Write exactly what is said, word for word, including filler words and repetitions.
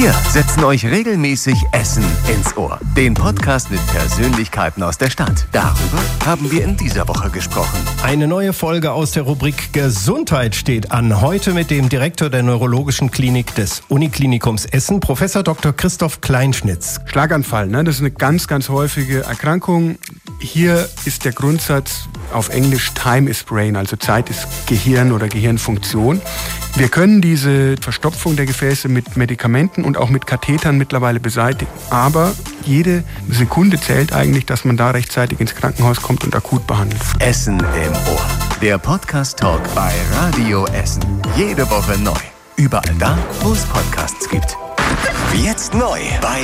Wir setzen euch regelmäßig Essen ins Ohr. Den Podcast mit Persönlichkeiten aus der Stadt. Darüber haben wir in dieser Woche gesprochen. Eine neue Folge aus der Rubrik Gesundheit steht an. Heute mit dem Direktor der Neurologischen Klinik des Uniklinikums Essen, Professor Doktor Christoph Kleinschnitz. Schlaganfall, ne? Das ist eine ganz, ganz häufige Erkrankung. Hier ist der Grundsatz auf Englisch Time is Brain, also Zeit ist Gehirn oder Gehirnfunktion. Wir können diese Verstopfung der Gefäße mit Medikamenten und auch mit Kathetern mittlerweile beseitigen. Aber jede Sekunde zählt eigentlich, dass man da rechtzeitig ins Krankenhaus kommt und akut behandelt. Essen im Ohr. Der Podcast-Talk bei Radio Essen. Jede Woche neu. Überall da, wo es Podcasts gibt. Jetzt neu bei